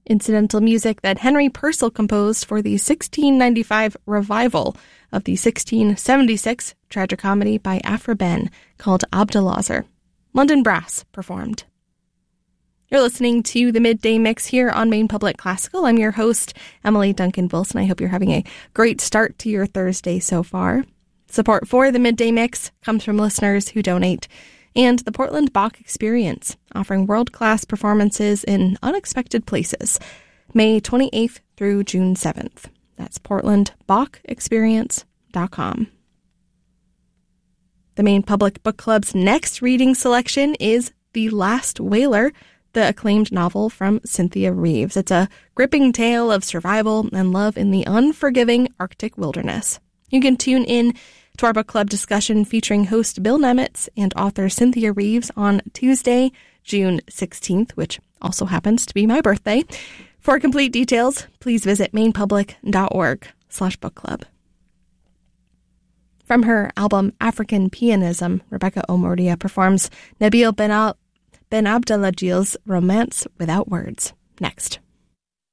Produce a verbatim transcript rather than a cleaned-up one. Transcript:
Incidental music that Henry Purcell composed for the sixteen ninety-five revival of the sixteen seventy-six tragicomedy by Afra Ben called Abdelazar. London Brass performed. You're listening to the Midday Mix here on Maine Public Classical. I'm your host, Emily Duncan Wilson. I hope you're having a great start to your Thursday so far. Support for the Midday Mix comes from listeners who donate, and the Portland Bach Experience, offering world-class performances in unexpected places, May twenty-eighth through June seventh. That's portland bach experience dot com. The Maine Public Book Club's next reading selection is The Last Whaler, the acclaimed novel from Cynthia Reeves. It's a gripping tale of survival and love in the unforgiving Arctic wilderness. You can tune in to our book club discussion featuring host Bill Nemitz and author Cynthia Reeves on Tuesday, June sixteenth, which also happens to be my birthday. For complete details, please visit mainepublic.org slash book club. From her album African Pianism, Rebecca Omordia performs Nabil Ben, Al- Ben Abdelajil's Romance Without Words. Next.